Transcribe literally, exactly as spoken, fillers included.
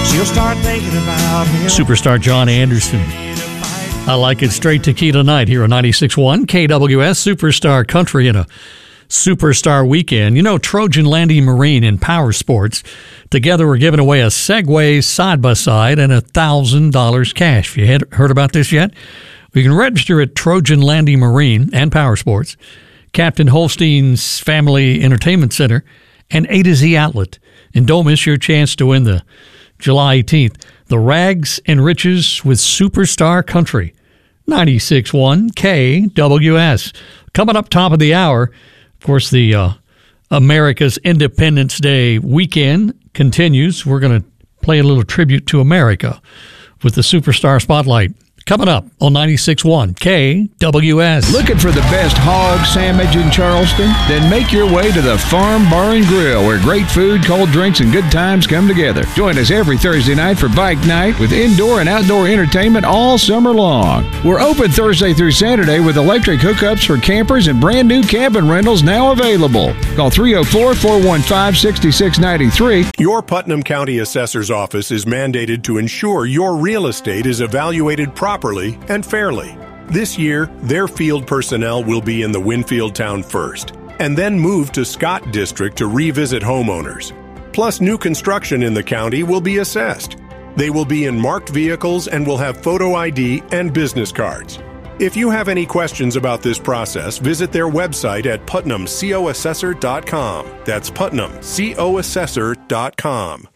she'll start thinking about him. Superstar John Anderson. I like it. Straight Tequila Night here on ninety-six point one K W S, Superstar Country in a Superstar Weekend. You know, Trojan Landing Marine and Power Sports together we're giving away a Segway side-by-side and one thousand dollars cash. Have you had, heard about this yet? You can register at Trojan Landing Marine and Power Sports, Captain Holstein's Family Entertainment Center, and A to Z Outlet. And don't miss your chance to win the July eighteenth, the Rags and Riches with Superstar Country. ninety-six point one K W S. Coming up top of the hour, of course, the uh, America's Independence Day weekend continues. We're going to play a little tribute to America with the Superstar Spotlight. Coming up on ninety-six point one K W S. Looking for the best hog sandwich in Charleston? Then make your way to the Farm Bar and Grill, where great food, cold drinks, and good times come together. Join us every Thursday night for Bike Night with indoor and outdoor entertainment all summer long. We're open Thursday through Saturday with electric hookups for campers and brand new cabin rentals now available. Call three oh four, four one five, six six nine three. Your Putnam County Assessor's Office is mandated to ensure your real estate is evaluated properly and fairly. This year, their field personnel will be in the Winfield town first, and then move to Scott District to revisit homeowners. Plus, new construction in the county will be assessed. They will be in marked vehicles and will have photo I D and business cards. If you have any questions about this process, visit their website at putnam co assessor dot com. That's putnam co assessor dot com.